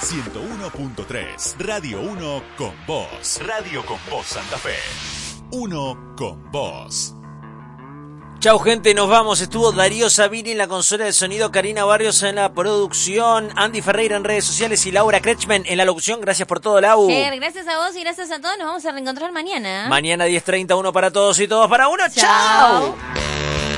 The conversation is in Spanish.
101.3. Radio 1 con vos. Radio con vos Santa Fe. 1 con vos. Chau gente, nos vamos. Estuvo Darío Sabini en la consola de sonido, Karina Barrios en la producción, Andy Ferreira en redes sociales y Laura Kretschmann en la locución. Gracias por todo, Lau. Gracias a vos y gracias a todos. Nos vamos a reencontrar mañana. Mañana 10:30, uno para todos y todos para uno. Chau. Chau.